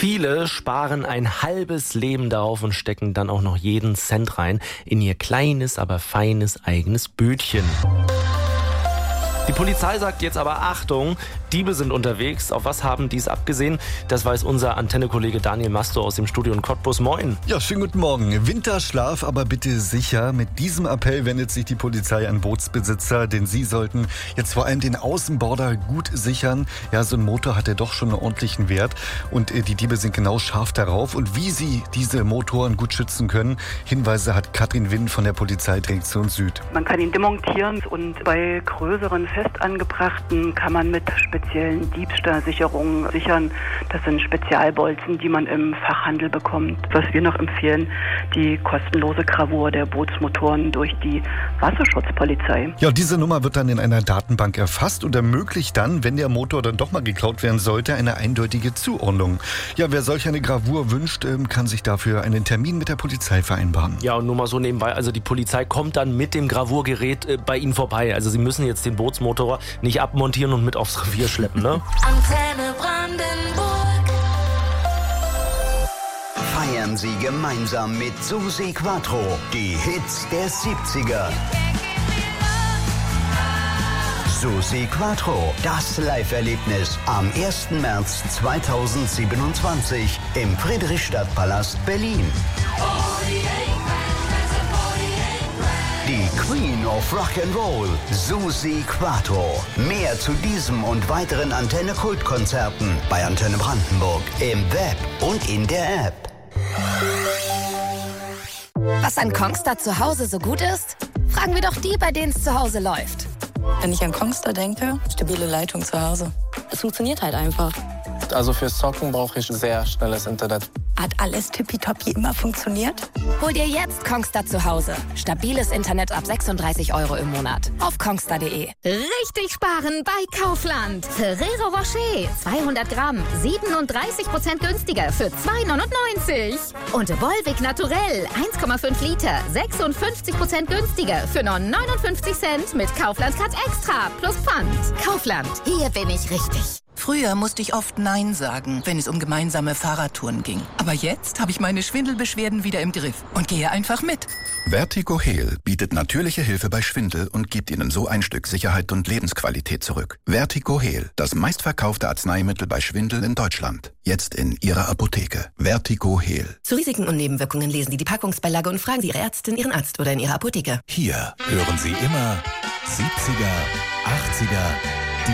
Viele sparen ein halbes Leben darauf und stecken dann auch noch jeden Cent rein in ihr kleines, aber feines eigenes Bötchen. Die Polizei sagt jetzt aber Achtung, Diebe sind unterwegs. Auf was haben die es abgesehen? Das weiß unser Antenne-Kollege Daniel Masto aus dem Studio in Cottbus. Moin. Ja, schönen guten Morgen. Winterschlaf, aber bitte sicher. Mit diesem Appell wendet sich die Polizei an Bootsbesitzer, denn sie sollten jetzt vor allem den Außenborder gut sichern. Ja, so ein Motor hat ja doch schon einen ordentlichen Wert und die Diebe sind genau scharf darauf. Und wie sie diese Motoren gut schützen können, Hinweise hat Katrin Winn von der Polizeidirektion Süd. Man kann ihn demontieren und bei größeren fest angebrachten kann man mit speziellen Diebstahlsicherungen sichern. Das sind Spezialbolzen, die man im Fachhandel bekommt. Was wir noch empfehlen, die kostenlose Gravur der Bootsmotoren durch die Wasserschutzpolizei. Ja, diese Nummer wird dann in einer Datenbank erfasst und ermöglicht dann, wenn der Motor dann doch mal geklaut werden sollte, eine eindeutige Zuordnung. Ja, wer solch eine Gravur wünscht, kann sich dafür einen Termin mit der Polizei vereinbaren. Ja, und nur mal so nebenbei, also die Polizei kommt dann mit dem Gravurgerät bei Ihnen vorbei. Also Sie müssen jetzt den Bootsmotor nicht abmontieren und mit aufs Revier schleppen, ne? Antenne Brandenburg. Feiern Sie gemeinsam mit Susi Quattro die Hits der 70er. Susi Quattro, das Live-Erlebnis am 1. März 2027 im Friedrichstadtpalast Berlin. Die Queen of Rock'n'Roll, Susi Quattro. Mehr zu diesem und weiteren Antenne-Kultkonzerten bei Antenne Brandenburg im Web und in der App. Was an Kongstar zu Hause so gut ist? Fragen wir doch die, bei denen es zu Hause läuft. Wenn ich an Kongstar denke, stabile Leitung zu Hause. Es funktioniert halt einfach. Also fürs Zocken brauche ich sehr schnelles Internet. Hat alles tippitoppi immer funktioniert? Hol dir jetzt Kongstar zu Hause. Stabiles Internet ab 36 € im Monat. Auf kongstar.de. Richtig sparen bei Kaufland. Ferrero Rocher, 200 Gramm, 37% günstiger für 2,99 €. Und Volvic Naturell, 1,5 Liter, 56% günstiger für nur 59 Cent mit Kaufland Card Extra plus Pfand. Kaufland, hier bin ich richtig. Früher musste ich oft Nein sagen, wenn es um gemeinsame Fahrradtouren ging. Aber jetzt habe ich meine Schwindelbeschwerden wieder im Griff und gehe einfach mit. Vertigo Heal bietet natürliche Hilfe bei Schwindel und gibt Ihnen so ein Stück Sicherheit und Lebensqualität zurück. Vertigo Heal, das meistverkaufte Arzneimittel bei Schwindel in Deutschland. Jetzt in Ihrer Apotheke. Vertigo Heal. Zu Risiken und Nebenwirkungen lesen Sie die Packungsbeilage und fragen Sie Ihre Ärztin, Ihren Arzt oder in Ihrer Apotheke. Hier hören Sie immer 70er, 80er,